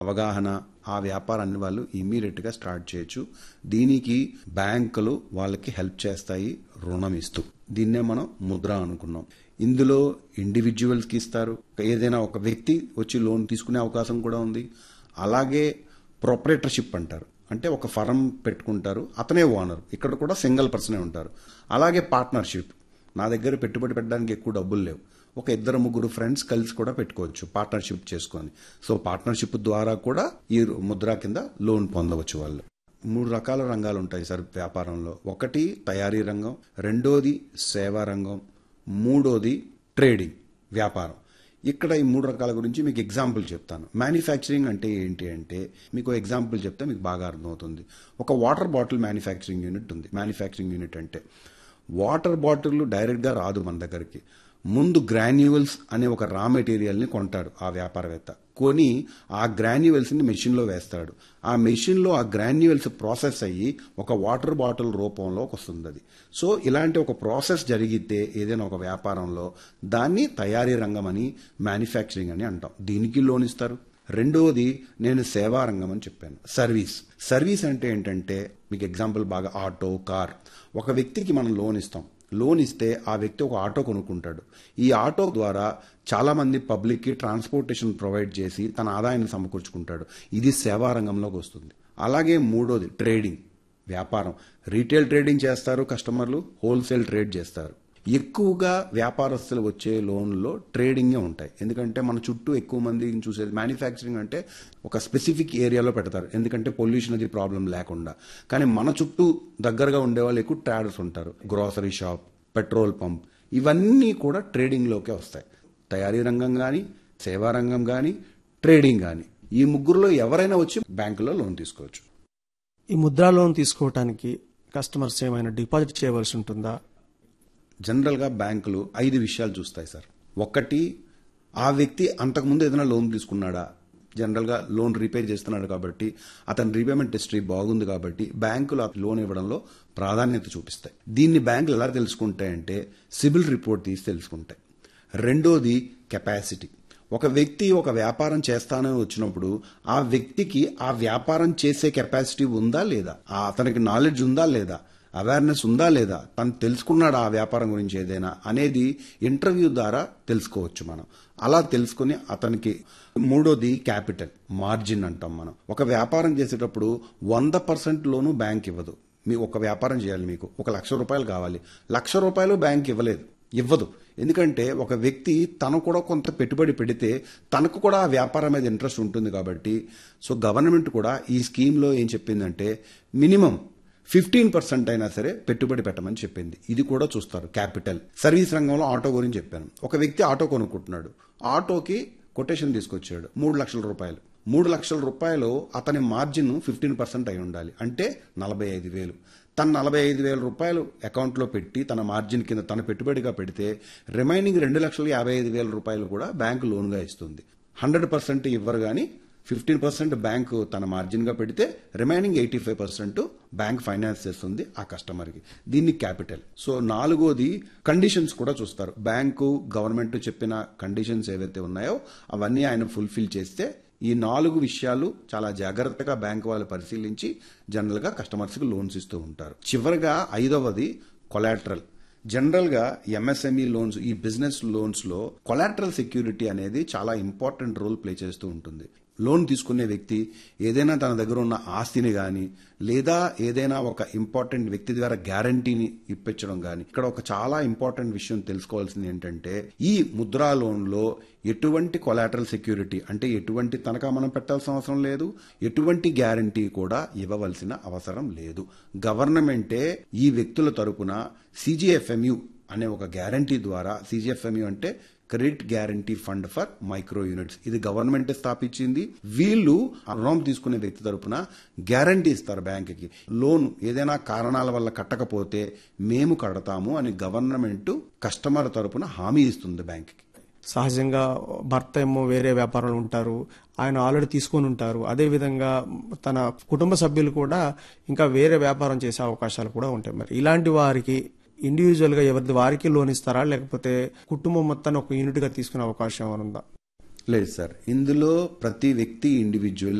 అవగాహన ఆ వ్యాపారాన్ని వాళ్ళు ఇమ్మీడియట్గా స్టార్ట్ చేయొచ్చు. దీనికి బ్యాంకులు వాళ్ళకి హెల్ప్ చేస్తాయి రుణం ఇస్తూ. దీన్నే మనం ముద్ర అనుకున్నాం. ఇందులో ఇండివిజువల్స్కి ఇస్తారు, ఏదైనా ఒక వ్యక్తి వచ్చి లోన్ తీసుకునే అవకాశం కూడా ఉంది. అలాగే ప్రొపరేటర్షిప్ అంటారు, అంటే ఒక ఫర్మ్ పెట్టుకుంటారు, అతనే ఓనర్, ఇక్కడ కూడా సింగిల్ పర్సనే ఉంటారు. అలాగే పార్ట్నర్షిప్, నా దగ్గర పెట్టుబడి పెట్టడానికి ఎక్కువ డబ్బులు లేవు, ఒక 2-3 ఫ్రెండ్స్ కలిసి కూడా పెట్టుకోవచ్చు పార్ట్నర్షిప్ చేసుకొని. సో పార్ట్నర్షిప్ ద్వారా కూడా ఈ ముద్ర కింద లోన్ పొందవచ్చు వాళ్ళు. 3 రకాల రంగాలు ఉంటాయి సార్ వ్యాపారంలో. ఒకటి తయారీ రంగం, రెండోది సేవా రంగం, మూడోది ట్రేడింగ్ వ్యాపారం. ఇక్కడ ఈ 3 రకాల గురించి మీకు ఎగ్జాంపుల్ చెప్తాను. మ్యానుఫ్యాక్చరింగ్ అంటే ఏంటి అంటే, మీకు ఎగ్జాంపుల్ చెప్తే మీకు బాగా అర్థమవుతుంది. ఒక వాటర్ బాటిల్ మ్యానుఫ్యాక్చరింగ్ యూనిట్ ఉంది. మ్యానుఫ్యాక్చరింగ్ యూనిట్ అంటే వాటర్ బాటిల్ డైరెక్ట్గా రాదు మన దగ్గరికి. ముందు గ్రాన్యూవల్స్ అనే ఒక రా మెటీరియల్ని కొంటాడు ఆ వ్యాపారవేత్త. కొని ఆ గ్రాన్యూవల్స్ని మెషిన్లో వేస్తాడు. ఆ మెషిన్లో ఆ గ్రాన్యూవల్స్ ప్రాసెస్ అయ్యి ఒక వాటర్ బాటిల్ రూపంలో వస్తుంది అది. సో ఇలాంటి ఒక ప్రాసెస్ జరిగితే ఏదైనా ఒక వ్యాపారంలో దాన్ని తయారీ రంగం అని, మ్యానుఫ్యాక్చరింగ్ అని అంటాం. దీనికి లోన్ ఇస్తారు. రెండవది నేను సేవా రంగం అని చెప్పాను, సర్వీస్ అంటే ఏంటంటే, మీకు ఎగ్జాంపుల్ బాగా ఆటో, కార్. ఒక వ్యక్తికి మనం లోన్ ఇస్తాం. లోన్ ఇస్తే ఆ వ్యక్తి ఒక ఆటో కొనుక్కుంటాడు. ఈ ఆటో ద్వారా చాలా మంది పబ్లిక్కి ట్రాన్స్పోర్టేషన్ ప్రొవైడ్ చేసి తన ఆదాయాన్ని సమకూర్చుకుంటాడు. ఇది సేవా రంగంలోకి వస్తుంది. అలాగే మూడోది ట్రేడింగ్ వ్యాపారం. రీటైల్ ట్రేడింగ్ చేస్తారు కస్టమర్లు, హోల్సేల్ ట్రేడ్ చేస్తారు. ఎక్కువగా వ్యాపారస్తులు వచ్చే లోన్లో ట్రేడింగే ఉంటాయి. ఎందుకంటే మన చుట్టూ ఎక్కువ మంది చూసేది మ్యానుఫ్యాక్చరింగ్ అంటే ఒక స్పెసిఫిక్ ఏరియాలో పెడతారు, ఎందుకంటే పొల్యూషన్ అది ప్రాబ్లం లేకుండా. కానీ మన చుట్టూ దగ్గరగా ఉండేవాళ్ళు ఎక్కువ ట్రేడర్స్ ఉంటారు. గ్రోసరీ షాప్, పెట్రోల్ పంప్, ఇవన్నీ కూడా ట్రేడింగ్లోకే వస్తాయి. తయారీ రంగం కానీ, సేవా రంగం కానీ, ట్రేడింగ్ కానీ, ఈ ముగ్గురులో ఎవరైనా వచ్చి బ్యాంకులో లోన్ తీసుకోవచ్చు. ఈ ముద్రా లోన్ తీసుకోవడానికి కస్టమర్స్ ఏమైనా డిపాజిట్ చేయవలసి ఉంటుందా? జనరల్గా బ్యాంకులు 5 విషయాలు చూస్తాయి సార్. ఒకటి, ఆ వ్యక్తి అంతకుముందు ఏదైనా లోన్ తీసుకున్నాడా. జనరల్గా లోన్ రీపే చేస్తున్నాడు కాబట్టి అతని రీపేమెంట్ హిస్టరీ బాగుంది కాబట్టి బ్యాంకులు ఆ లోన్ ఇవ్వడంలో ప్రాధాన్యత చూపిస్తాయి. దీన్ని బ్యాంకులు ఎలా తెలుసుకుంటాయంటే సిబిల్ రిపోర్ట్ తీసి తెలుసుకుంటాయి. రెండోది కెపాసిటీ. ఒక వ్యక్తి ఒక వ్యాపారం చేస్తానని వచ్చినప్పుడు ఆ వ్యక్తికి ఆ వ్యాపారం చేసే కెపాసిటీ ఉందా లేదా, అతనికి నాలెడ్జ్ ఉందా లేదా, అవేర్నెస్ ఉందా లేదా, తను తెలుసుకున్నాడు ఆ వ్యాపారం గురించి ఏదైనా అనేది ఇంటర్వ్యూ ద్వారా తెలుసుకోవచ్చు మనం. అలా తెలుసుకుని అతనికి. మూడోది క్యాపిటల్, మార్జిన్ అంటాం మనం. ఒక వ్యాపారం చేసేటప్పుడు 100% లోను బ్యాంక్ ఇవ్వదు. మీ ఒక వ్యాపారం చేయాలి, మీకు ₹1,00,000 కావాలి, ₹1,00,000 బ్యాంక్ ఇవ్వదు. ఎందుకంటే ఒక వ్యక్తి తను కూడా కొంత పెట్టుబడి పెడితే తనకు కూడా ఆ వ్యాపారం మీద ఇంట్రెస్ట్ ఉంటుంది కాబట్టి. సో గవర్నమెంట్ కూడా ఈ స్కీమ్లో ఏం చెప్పిందంటే మినిమం 15% అయినా సరే పెట్టుబడి పెట్టమని చెప్పింది. ఇది కూడా చూస్తారు. క్యాపిటల్. సర్వీస్ రంగంలో ఆటో గురించి చెప్పాను. ఒక వ్యక్తి ఆటో కొనుక్కుంటున్నాడు, ఆటోకి కొటేషన్ తీసుకొచ్చాడు ₹3,00,000. ₹3,00,000 అతని మార్జిన్ 15% అయి ఉండాలి, అంటే 45,000. తన ₹45,000 అకౌంట్లో పెట్టి తన మార్జిన్ కింద తన పెట్టుబడిగా పెడితే రిమైనింగ్ ₹2,55,000 కూడా బ్యాంకు లోన్గా ఇస్తుంది. 100% ఇవ్వరు కానీ 15% బ్యాంకు తన మార్జిన్గా పెడితే రిమైనింగ్ 85% బ్యాంక్ ఫైనాన్స్ చేస్తుంది ఆ కస్టమర్కి. దీన్ని క్యాపిటల్. సో నాలుగోది కండిషన్స్ కూడా చూస్తారు. బ్యాంకు గవర్నమెంట్ చెప్పిన కండిషన్స్ ఏవైతే ఉన్నాయో అవన్నీ ఆయన ఫుల్ఫిల్ చేస్తే ఈ 4 విషయాలు చాలా జాగ్రత్తగా బ్యాంకు వాళ్ళు పరిశీలించి జనరల్గా కస్టమర్స్కి లోన్స్ ఇస్తూ ఉంటారు. చివరిగా 5వది కొలాటరల్. జనరల్గా ఎంఎస్ఎంఈ లోన్స్, ఈ బిజినెస్ లోన్స్లో కొలాటరల్ సెక్యూరిటీ అనేది చాలా ఇంపార్టెంట్ రోల్ ప్లే చేస్తూ ఉంటుంది. లోన్ తీసుకునే వ్యక్తి ఏదైనా తన దగ్గర ఉన్న ఆస్తిని కానీ లేదా ఏదైనా ఒక ఇంపార్టెంట్ వ్యక్తి ద్వారా గ్యారంటీని ఇప్పించడం కానీ. ఇక్కడ ఒక చాలా ఇంపార్టెంట్ విషయం తెలుసుకోవాల్సింది ఏంటంటే, ఈ ముద్రా లోన్లో ఎటువంటి కొలాటరల్ సెక్యూరిటీ అంటే ఎటువంటి తనఖా మనం పెట్టాల్సిన అవసరం లేదు, ఎటువంటి గ్యారంటీ కూడా ఇవ్వవలసిన అవసరం లేదు. గవర్నమెంటే ఈ వ్యక్తుల తరపున సిజిఎఫ్ఎంయు అనే ఒక గ్యారంటీ ద్వారా, సిజిఎఫ్ఎంయు అంటే credit guarantee fund for micro units, ఇది గవర్నమెంట్ స్థాపించింది. వీళ్ళు రుణం తీసుకునే వ్యక్తి తరపున గ్యారంటీ ఇస్తారు బ్యాంకుకి. లోన్ ఏదైనా కారణాల వల్ల కట్టకపోతే మేము కడతాము అని గవర్నమెంట్ కస్టమర్ తరపున హామీ ఇస్తుంది బ్యాంకుకి. సహజంగా భర్త ఏమో వేరే వ్యాపారాలు ఉంటారు, ఆయన ఆల్రెడీ తీసుకొని ఉంటారు. అదేవిధంగా తన కుటుంబ సభ్యులు కూడా ఇంకా వేరే వ్యాపారం చేసే అవకాశాలు కూడా ఉంటాయి. మరి ఇలాంటి వారికి ఇండివిజువల్ గా ఎవరిది వారికి లోన్ ఇస్తారా, లేకపోతే కుటుంబం మొత్తాన్ని ఒక యూనిట్ గా తీసుకునే అవకాశం ఉందా? లేదు సార్, ఇందులో ప్రతి వ్యక్తి ఇండివిజువల్